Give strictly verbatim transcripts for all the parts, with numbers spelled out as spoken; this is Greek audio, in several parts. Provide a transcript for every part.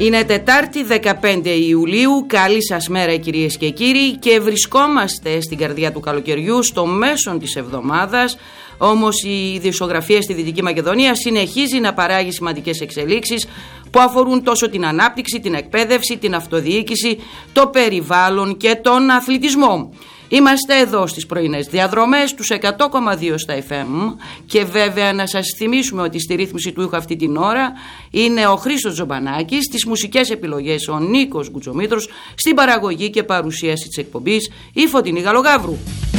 Είναι Τετάρτη δεκαπέντε Ιουλίου, καλή σας μέρα κυρίες και κύριοι, και βρισκόμαστε στην καρδιά του καλοκαιριού, στο μέσον της εβδομάδας. Όμως η ειδησιογραφία στη Δυτική Μακεδονία συνεχίζει να παράγει σημαντικές εξελίξεις που αφορούν τόσο την ανάπτυξη, την εκπαίδευση, την αυτοδιοίκηση, το περιβάλλον και τον αθλητισμό. Είμαστε εδώ στις πρωινές διαδρομές, τους εκατό κόμμα δύο στα εφ εμ, και βέβαια να σας θυμίσουμε ότι στη ρύθμιση του ήχου αυτή την ώρα είναι ο Χρήστος Τζομπανάκης, στις μουσικές επιλογές ο Νίκος Γκουτζομήτρος, στην παραγωγή και παρουσίαση της εκπομπής η Φωτεινή Γαλογαύρου.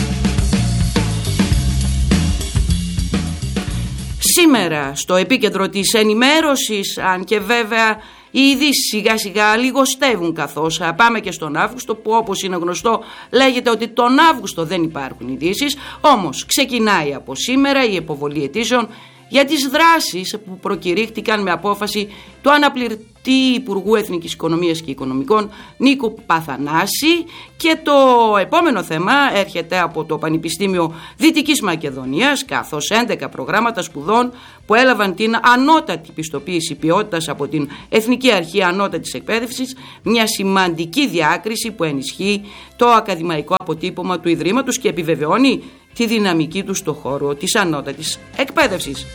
Σήμερα στο επίκεντρο της ενημέρωσης, αν και βέβαια οι ειδήσεις σιγά σιγά λιγοστεύουν, καθώς πάμε και στον Αύγουστο, που όπως είναι γνωστό λέγεται ότι τον Αύγουστο δεν υπάρχουν ειδήσεις, όμως ξεκινάει από σήμερα η υποβολή αιτήσεων για τις δράσεις που προκηρύχθηκαν με απόφαση του αναπληρωτή Υπουργού Εθνικής Οικονομίας και Οικονομικών Νίκου Παθανάση, και το επόμενο θέμα έρχεται από το Πανεπιστήμιο Δυτικής Μακεδονίας, καθώς έντεκα προγράμματα σπουδών που έλαβαν την ανώτατη πιστοποίηση ποιότητας από την Εθνική Αρχή Ανώτατης Εκπαίδευσης, μια σημαντική διάκριση που ενισχύει το ακαδημαϊκό αποτύπωμα του Ιδρύματος και επιβεβαιώνει τη δυναμική του στο χώρο της ανώτατης εκπαίδευσης.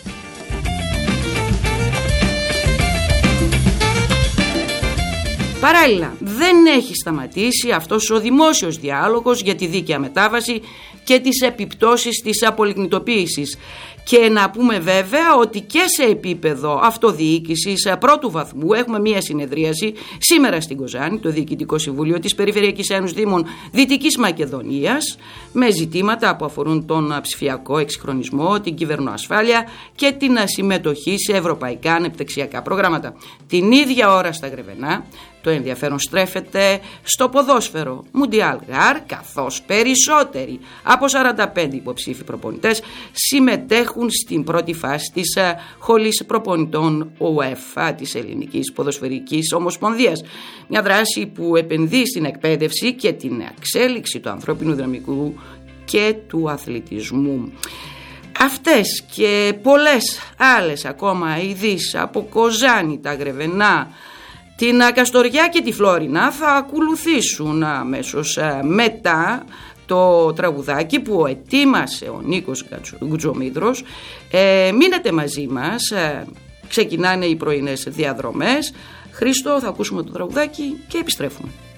Παράλληλα, δεν έχει σταματήσει αυτός ο δημόσιος διάλογος για τη δίκαια μετάβαση και τις επιπτώσεις της απολιγνητοποίησης. Και να πούμε βέβαια ότι και σε επίπεδο αυτοδιοίκησης πρώτου βαθμού έχουμε μία συνεδρίαση σήμερα στην Κοζάνη, το Διοικητικό Συμβούλιο της Περιφερειακής Ένωσης Δήμων Δυτικής Μακεδονίας, με ζητήματα που αφορούν τον ψηφιακό εξυγχρονισμό, την κυβερνοασφάλεια και την συμμετοχή σε ευρωπαϊκά ανεπτυξιακά προγράμματα. Την ίδια ώρα στα Γρεβενά το ενδιαφέρον στρέφεται στο ποδόσφαιρο Μουντιάλ Γαρ, καθώς περισσότεροι από σαράντα πέντε υποψήφοι προπονητές συμμετέχουν στην πρώτη φάση της Σχολής Προπονητών ΟΕΦΑ της Ελληνικής Ποδοσφαιρικής Ομοσπονδίας. Μια δράση που επενδύει στην εκπαίδευση και την εξέλιξη του ανθρώπινου δυναμικού και του αθλητισμού. Αυτές και πολλές άλλες ακόμα ειδήσεις από Κοζάνη, τα Γρεβενά, την Καστοριά και τη Φλόρινα θα ακολουθήσουν αμέσως μετά το τραγουδάκι που ετοίμασε ο Νίκος Γκουτζομήτρος. Ε, μείνετε μαζί μας, ε, ξεκινάνε οι πρωινές διαδρομές. Χρήστο, θα ακούσουμε το τραγουδάκι και επιστρέφουμε.